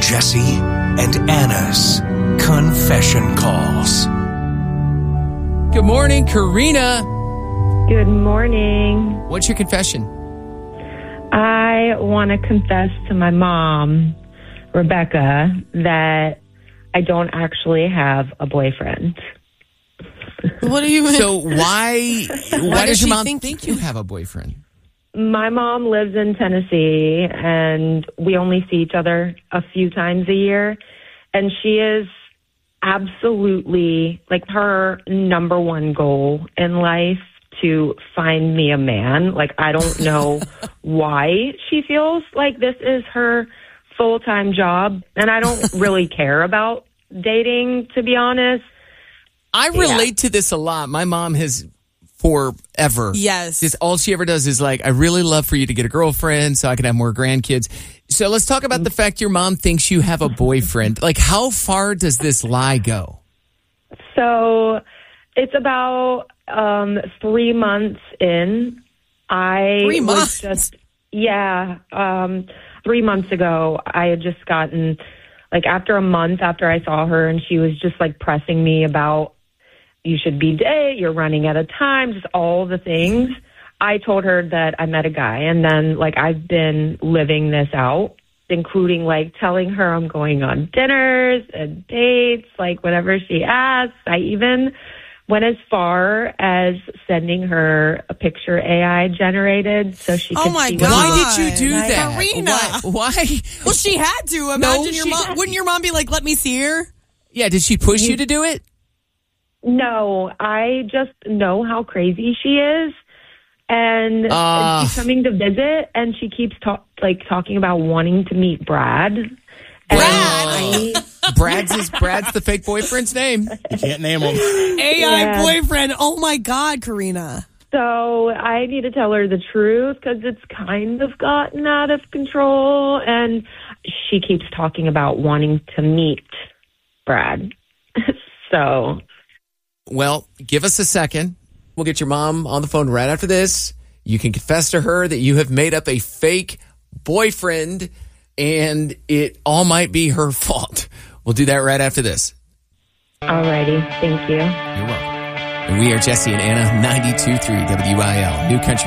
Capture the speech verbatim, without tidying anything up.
Jesse and Anna's Confession Calls. Good morning, Karina. Good morning. What's your confession? I want to confess to my mom, Rebecca, that I don't actually have a boyfriend. What do you mean? So why, why, Why does does your she mom think- think you have a boyfriend? My mom lives in Tennessee, and we only see each other a few times a year. And she is absolutely, like, her number one goal in life to find me a man. Like, I don't know why she feels like this is her full-time job. And I don't really care about dating, to be honest. I relate to this a lot. My mom has forever. Yes. Just all she ever does is like, I really love for you to get a girlfriend so I can have more grandkids. So let's talk about the fact your mom thinks you have a boyfriend. Like, how far does this lie go? So it's about um, three months in. I Three months? was just, yeah, um, three months ago, I had just gotten, like, after a month after I saw her, and she was just, like, pressing me about, you should be date, you're running out of time, just all the things. I told her that I met a guy, and then, like, I've been living this out, including, like, telling her I'm going on dinners and dates, like, whenever she asks. I even went as far as sending her a picture A I generated so she Oh could my see God. what Why did you do Nice. that? Karina. Why? why? Well, she had to. Imagine No, your she- mom. Wouldn't your mom be like, let me see her? Yeah, did she push you to do it? No, I just know how crazy she is. And Uh. she's coming to visit, and she keeps talk, like talking about wanting to meet Brad. And I, Brad's is Brad's the fake boyfriend's name. You can't name them. A I Yeah. boyfriend. Oh my God, Karina. so I need to tell her the truth because it's kind of gotten out of control. And she keeps talking about wanting to meet Brad. So Well, give us a second. We'll get your mom on the phone right after this. You can confess to her that you have made up a fake boyfriend, and it all might be her fault. We'll do that right after this. alrighty, thank you. You're welcome. And we are Jesse and Anna, ninety-two point three W I L, New Country